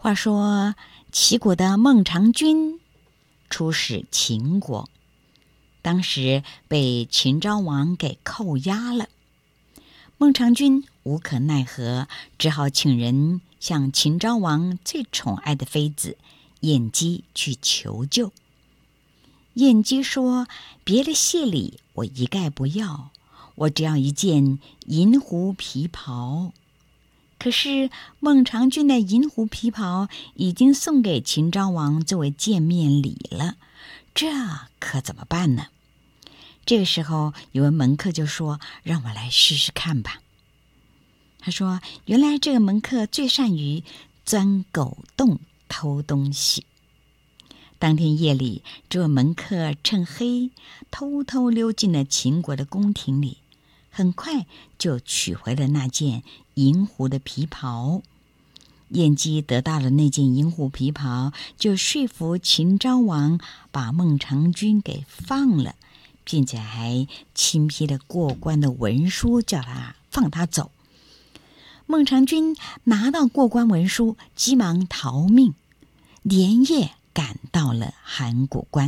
话说齐国的孟尝君出使秦国，当时被秦昭王给扣押了。孟尝君无可奈何，只好请人向秦昭王最宠爱的妃子晏姬去求救。晏姬说：别的谢礼我一概不要，我只要一件银狐皮袍。可是孟尝君的银狐皮袍已经送给秦昭王作为见面礼了，这可怎么办呢？这个时候有位门客就说：让我来试试看吧。他说原来这个门客最善于钻狗洞偷东西。当天夜里，这位门客趁黑偷偷溜进了秦国的宫廷里，很快就取回了那件银狐的皮袍。晏姬得到了那件银狐皮袍，就说服秦昭王把孟尝君给放了，并且还亲批了过关的文书，叫他放他走。孟尝君拿到过关文书，急忙逃命，连夜赶到了函谷关。